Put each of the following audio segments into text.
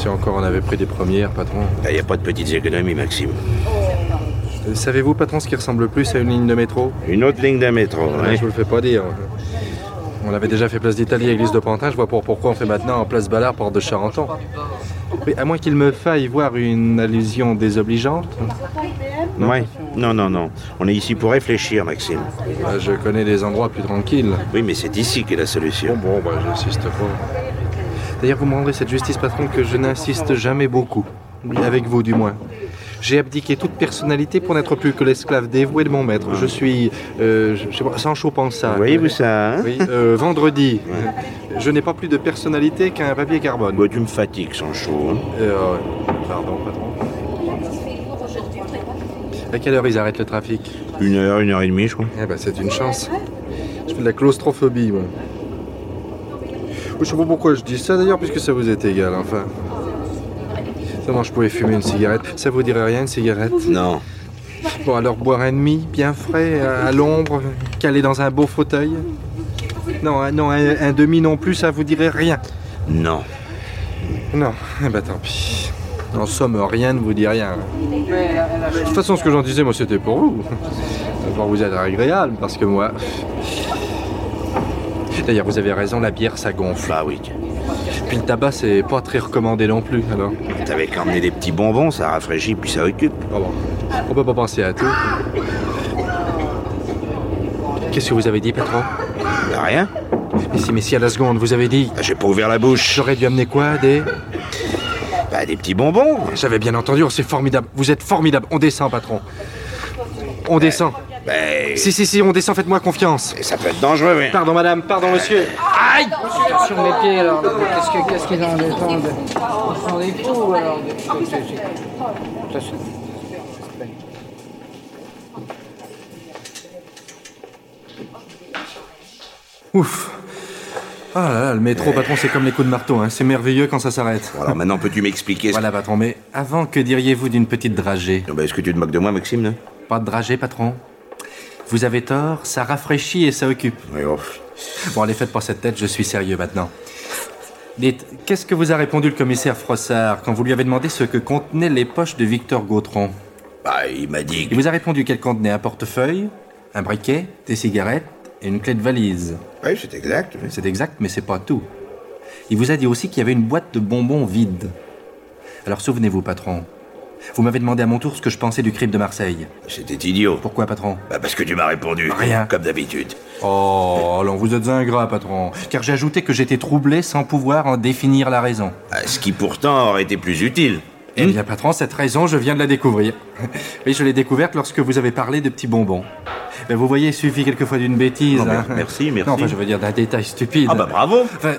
si encore on avait pris des premières, patron. Il n'y a pas de petites économies, Maxime. Savez-vous, patron, ce qui ressemble le plus à une ligne de métro? Une autre ligne de métro, Ouais, hein? je vous le fais pas dire. On avait déjà fait place d'Italie, église de Pantin, je vois pas pourquoi on fait maintenant en place Ballard, porte de Charenton. Oui, à moins qu'il me faille voir une allusion désobligeante. Ouais. Non. On est ici pour réfléchir, Maxime. Je connais des endroits plus tranquilles. Oui, mais c'est ici qu'est la solution. Bon, j'insiste pas. D'ailleurs, vous me rendrez cette justice, patron, que je n'insiste jamais beaucoup. Avec vous, du moins. J'ai abdiqué toute personnalité pour n'être plus que l'esclave dévoué de mon maître. Je suis, je sais pas, Sancho Panza. Voyez-vous ça, hein? Oui, vendredi. Je n'ai pas plus de personnalité qu'un papier carbone. Bon, tu me fatigues, Sancho. Hein? Pardon, patron. À quelle heure ils arrêtent le trafic? 1h et demie, je crois. Eh ben, c'est une chance. Je fais de la claustrophobie, moi. Je sais pas pourquoi je dis ça, d'ailleurs, puisque ça vous est égal, enfin. Seulement, je pouvais fumer une cigarette. Ça vous dirait rien, une cigarette? Non. Bon, alors boire un demi, bien frais, à l'ombre, calé dans un beau fauteuil? Non, un demi non plus, ça vous dirait rien? Non. Non, eh ben tant pis. En somme, rien ne vous dit rien. De toute façon, ce que j'en disais, moi, c'était pour vous. Pour vous être agréable, parce que moi... D'ailleurs, vous avez raison, la bière, ça gonfle. Bah oui. Puis le tabac, c'est pas très recommandé non plus, alors. T'avais qu'à emmener des petits bonbons, ça rafraîchit, puis ça occupe. Oh bon, on peut pas penser à tout. Qu'est-ce que vous avez dit, patron? Rien. Mais si, à la seconde, vous avez dit... Bah, j'ai pas ouvert la bouche. J'aurais dû amener quoi, des petits bonbons. J'avais bien entendu, oh, c'est formidable. Vous êtes formidable. On descend, patron. On descend. Si, on descend, faites-moi confiance. Ça peut être dangereux, oui. Pardon, madame, pardon, monsieur. Aïe! Sur mes pieds, alors, qu'est-ce qu'ils ont des temps de... Ils sont des fous, alors... Ouf. Ah là, le métro, patron, c'est comme les coups de marteau, hein. C'est merveilleux quand ça s'arrête. Bon, alors maintenant, peux-tu m'expliquer Voilà, patron, mais avant, que diriez-vous d'une petite dragée? Est-ce que tu te moques de moi, Maxime, non? Pas de dragée, patron. Vous avez tort, ça rafraîchit et ça occupe. Oui, Bon, allez, faites pas cette tête, je suis sérieux maintenant. Dites, qu'est-ce que vous a répondu le commissaire Frossard quand vous lui avez demandé ce que contenaient les poches de Victor Gautron? Bah, il m'a dit... Il vous a répondu qu'elles contenaient un portefeuille, un briquet, des cigarettes et une clé de valise. Oui, c'est exact. C'est exact, mais c'est pas tout. Il vous a dit aussi qu'il y avait une boîte de bonbons vide. Alors souvenez-vous, patron. Vous m'avez demandé à mon tour ce que je pensais du crime de Marseille. C'était idiot. Pourquoi, patron? Bah, parce que tu m'as répondu. Rien. Comme d'habitude. Oh, alors vous êtes ingrat, patron. Car j'ai ajouté que j'étais troublé sans pouvoir en définir la raison. Ce qui pourtant aurait été plus utile. Eh bien, patron, cette raison, je viens de la découvrir. Oui, je l'ai découverte lorsque vous avez parlé de petits bonbons. Ben, vous voyez, il suffit quelquefois d'une bêtise. Non, hein. merci. Non, enfin, je veux dire d'un détail stupide. Ah bah bravo. Enfin,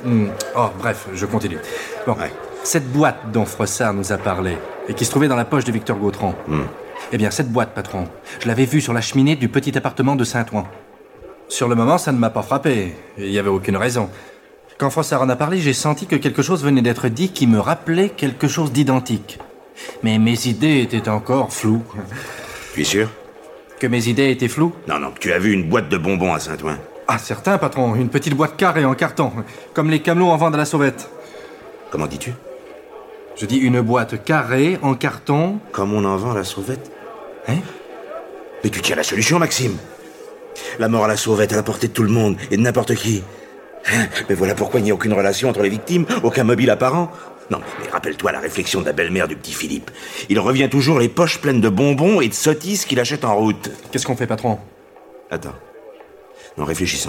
bref, je continue. Bon, Ouais. Cette boîte dont Frossard nous a parlé, et qui se trouvait dans la poche de Victor Gautron, eh bien, cette boîte, patron, je l'avais vue sur la cheminée du petit appartement de Saint-Ouen. Sur le moment, ça ne m'a pas frappé. Il n'y avait aucune raison. Quand Frossard en a parlé, j'ai senti que quelque chose venait d'être dit qui me rappelait quelque chose d'identique. Mais mes idées étaient encore floues. Tu es sûr? Que mes idées étaient floues? Non, tu as vu une boîte de bonbons à Saint-Ouen. Ah, certain, patron. Une petite boîte carrée en carton, comme les camelots en vendent à la sauvette. Comment dis-tu? Je dis une boîte carrée en carton. Comme on en vend à la sauvette? Hein? Mais tu tiens la solution, Maxime. La mort à la sauvette à la portée de tout le monde et de n'importe qui. Mais voilà pourquoi il n'y a aucune relation entre les victimes, aucun mobile apparent. Non, mais rappelle-toi la réflexion de la belle-mère du petit Philippe. Il revient toujours les poches pleines de bonbons et de sottises qu'il achète en route. Qu'est-ce qu'on fait, patron? Attends. Non, réfléchissons.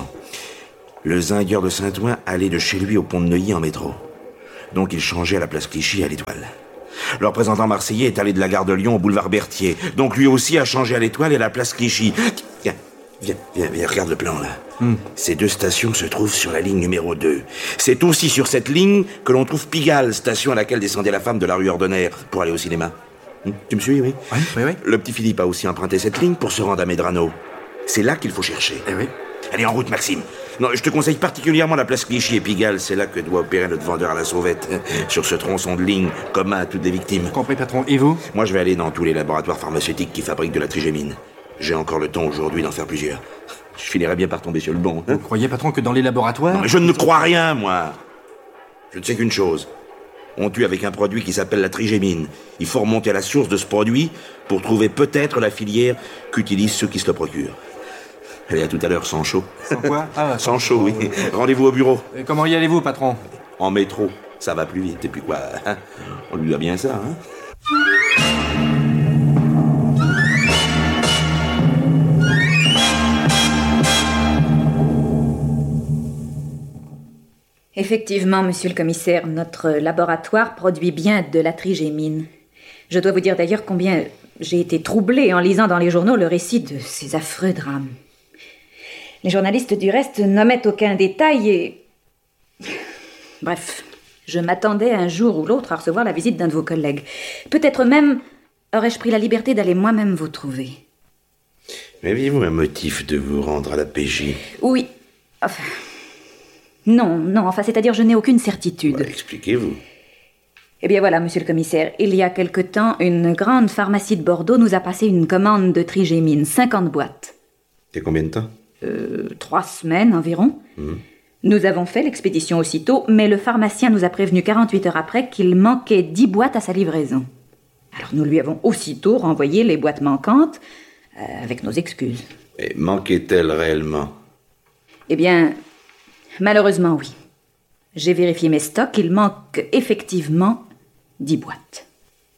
Le zingueur de Saint-Ouen allait de chez lui au pont de Neuilly en métro. Donc il changeait à la place Clichy à l'Étoile. Le représentant marseillais est allé de la gare de Lyon au boulevard Berthier. Donc lui aussi a changé à l'Étoile et à la place Clichy. Viens, regarde le plan là. Ces deux stations se trouvent sur la ligne numéro 2. C'est aussi sur cette ligne que l'on trouve Pigalle, station à laquelle descendait la femme de la rue Ordonnaire pour aller au cinéma. Tu me suis, oui? Oui. Le petit Philippe a aussi emprunté cette ligne pour se rendre à Medrano. C'est là qu'il faut chercher. Eh oui. Allez, en route, Maxime. Non, je te conseille particulièrement la place Clichy et Pigalle. C'est là que doit opérer notre vendeur à la sauvette. Sur ce tronçon de ligne, commun à toutes les victimes. Compris, patron. Et vous? Moi, je vais aller dans tous les laboratoires pharmaceutiques qui fabriquent de la trigémine. J'ai encore le temps aujourd'hui d'en faire plusieurs. Je finirai bien par tomber sur le bon. Vous croyez, patron, que dans les laboratoires... Non, mais je ne crois rien, moi. Je ne sais qu'une chose. On tue avec un produit qui s'appelle la trigémine. Il faut remonter à la source de ce produit pour trouver peut-être la filière qu'utilisent ceux qui se le procurent. Allez, à tout à l'heure, sans chaud. Sans quoi? Ah, Sans chaud, oui. Rendez-vous au bureau. Et comment y allez-vous, patron? En métro. Ça va plus vite. Et puis quoi, hein? On lui doit bien ça, hein? Effectivement, monsieur le commissaire, notre laboratoire produit bien de la trigémine. Je dois vous dire d'ailleurs combien j'ai été troublée en lisant dans les journaux le récit de ces affreux drames. Les journalistes, du reste, n'omettent aucun détail et... Bref, je m'attendais un jour ou l'autre à recevoir la visite d'un de vos collègues. Peut-être même aurais-je pris la liberté d'aller moi-même vous trouver. Mais aviez-vous un motif de vous rendre à la PJ? Oui, enfin... Non, c'est-à-dire je n'ai aucune certitude. Bah, expliquez-vous. Eh bien voilà, monsieur le commissaire, il y a quelque temps, une grande pharmacie de Bordeaux nous a passé une commande de trigémine, 50 boîtes. Et combien de temps? 3 semaines environ. Nous avons fait l'expédition aussitôt, mais le pharmacien nous a prévenu 48 heures après qu'il manquait 10 boîtes à sa livraison. Alors nous lui avons aussitôt renvoyé les boîtes manquantes, avec nos excuses. Et manquait-elle réellement? Eh bien... Malheureusement, oui. J'ai vérifié mes stocks, il manque effectivement 10 boîtes.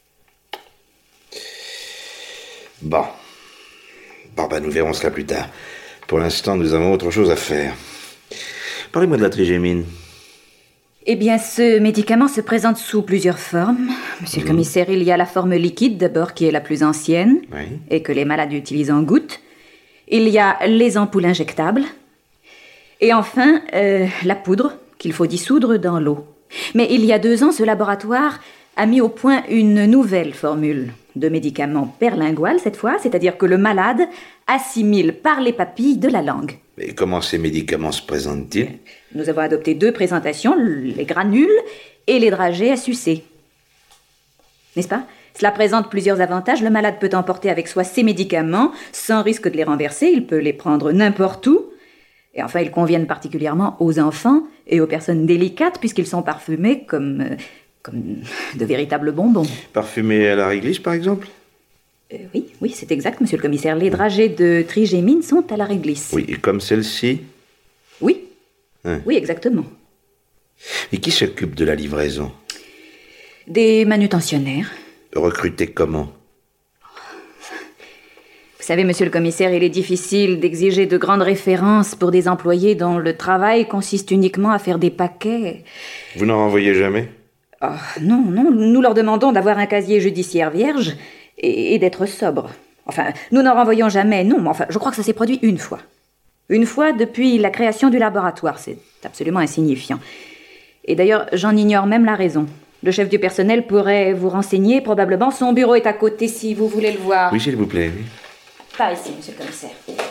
Bon, nous verrons cela plus tard. Pour l'instant, nous avons autre chose à faire. Parlez-moi de la trigémine. Eh bien, ce médicament se présente sous plusieurs formes. Monsieur le commissaire, il y a la forme liquide, d'abord, qui est la plus ancienne, et que les malades utilisent en gouttes. Il y a les ampoules injectables. Et enfin, la poudre, qu'il faut dissoudre dans l'eau. Mais il y a 2 ans, ce laboratoire a mis au point une nouvelle formule de médicament perlingual, cette fois, c'est-à-dire que le malade assimile par les papilles de la langue. Et comment ces médicaments se présentent-ils? Nous avons adopté 2 présentations, les granules et les dragées à sucer. N'est-ce pas? Cela présente plusieurs avantages. Le malade peut emporter avec soi ses médicaments sans risque de les renverser. Il peut les prendre n'importe où. Et enfin, ils conviennent particulièrement aux enfants et aux personnes délicates puisqu'ils sont parfumés comme de véritables bonbons. Parfumés à la réglisse, par exemple? Oui, c'est exact, monsieur le commissaire. Les dragées de trigémine sont à la réglisse. Oui, et comme celle-ci? Oui. Oui, exactement. Et qui s'occupe de la livraison? Des manutentionnaires. Recrutés comment? Vous savez, monsieur le commissaire, il est difficile d'exiger de grandes références pour des employés dont le travail consiste uniquement à faire des paquets. Vous n'en renvoyez jamais? Non, nous leur demandons d'avoir un casier judiciaire vierge et d'être sobre. Enfin, nous n'en renvoyons jamais, non, mais enfin, je crois que ça s'est produit une fois. Une fois depuis la création du laboratoire, c'est absolument insignifiant. Et d'ailleurs, j'en ignore même la raison. Le chef du personnel pourrait vous renseigner, probablement. Son bureau est à côté, si vous voulez le voir. Oui, s'il vous plaît, oui. Par ici, monsieur le commissaire.